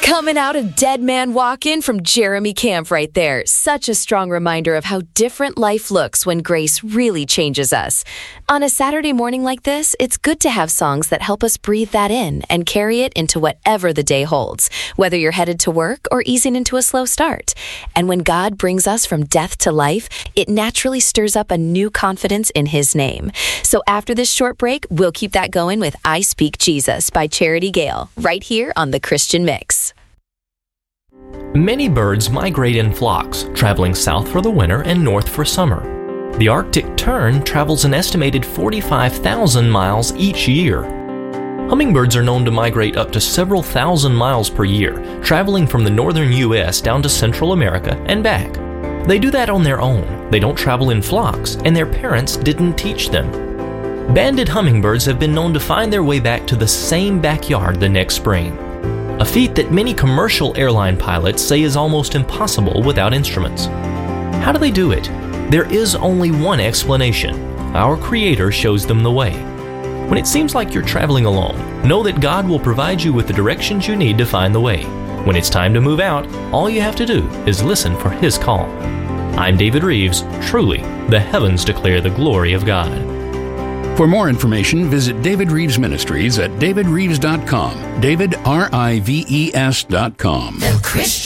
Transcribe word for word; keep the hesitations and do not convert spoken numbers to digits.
Coming out of Dead Man Walkin' from Jeremy Camp right there. Such a strong reminder of how different life looks when grace really changes us. On a Saturday morning like this, it's good to have songs that help us breathe that in and carry it into whatever the day holds, whether you're headed to work or easing into a slow start. And when God brings us from death to life, it naturally stirs up a new confidence in His name. So after this short break, we'll keep that going with I Speak Jesus by Charity Gale, right here on The Christian Mix. Many birds migrate in flocks, traveling south for the winter and north for summer. The Arctic tern travels an estimated forty-five thousand miles each year. Hummingbirds are known to migrate up to several thousand miles per year, traveling from the northern U S down to Central America and back. They do that on their own. They don't travel in flocks, and their parents didn't teach them. Banded hummingbirds have been known to find their way back to the same backyard the next spring, a feat that many commercial airline pilots say is almost impossible without instruments. How do they do it? There is only one explanation. Our Creator shows them the way. When it seems like you're traveling alone, know that God will provide you with the directions you need to find the way. When it's time to move out, all you have to do is listen for His call. I'm David Reeves. Truly, the heavens declare the glory of God. For more information, visit David Reeves Ministries at david reeves dot com. David, R I V E S dot com. The Christian